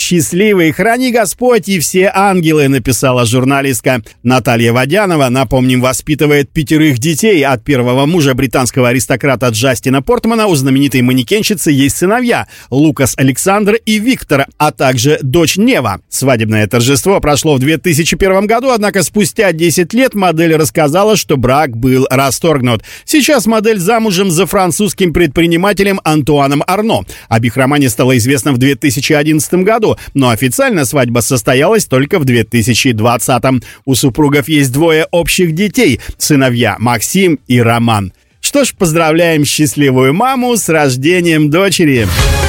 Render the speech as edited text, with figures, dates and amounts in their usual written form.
счастливой, храни Господь и все ангелы», написала журналистка Наталья Водянова. Напомним, воспитывает 5 детей. От первого мужа британского аристократа Джастина Портмана у знаменитой манекенщицы есть сыновья Лукас Александр и Виктор, а также дочь Нева. Свадебное торжество прошло в 2001 году, однако спустя 10 лет модель рассказала, что брак был расторгнут. Сейчас модель замужем за французским предпринимателем Антуаном Арно. Об их романе стало известно в 2011 году, но официально свадьба состоялась только в 2020. У супругов есть 2 общих детей – сыновья Максим и Роман. Что ж, поздравляем счастливую маму с рождением дочери.